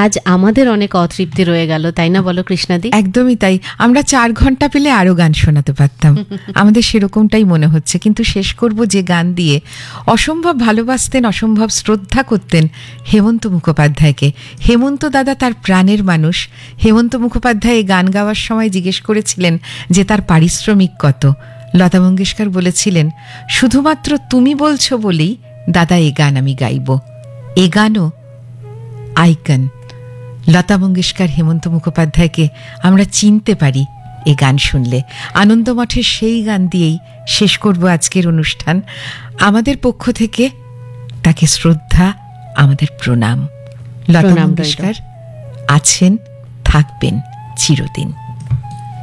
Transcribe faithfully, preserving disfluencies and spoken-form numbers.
আজ আমাদের অনেক অতৃপ্তি রয়ে গেল, তাই না বলো কৃষ্ণাদি? একদমই তাই। আমরা চার ঘন্টা পেলে আরো গান শোনাতে পারতাম, আমাদের সেরকমটাই মনে হচ্ছে। কিন্তু শেষ করব যে গান দিয়ে। অসম্ভব ভালোবাসতেন, অসম্ভব শ্রদ্ধা করতেন হেমন্ত মুখোপাধ্যায়কে। হেমন্ত দাদা তার প্রাণের মানুষ। হেমন্ত মুখোপাধ্যায় এই গান গাওয়ার সময় জিজ্ঞেস করেছিলেন যে তার পারিশ্রমিক কত। লতা মঙ্গেশকর বলেছিলেন, শুধুমাত্র তুমি বলছো বলেই দাদা এ গান আমি গাইব। এ গানও আইকন। লতা মঙ্গেশকর, হেমন্ত মুখোপাধ্যায়কে আমরা চিনতে পারি এ গান শুনলে। আনন্দমঠের সেই গান দিয়েই শেষ করব আজকের অনুষ্ঠান। আমাদের পক্ষ থেকে তাকে শ্রদ্ধা, আমাদের প্রণাম। লতা মঙ্গেশকর আছেন, থাকবেন চিরদিন।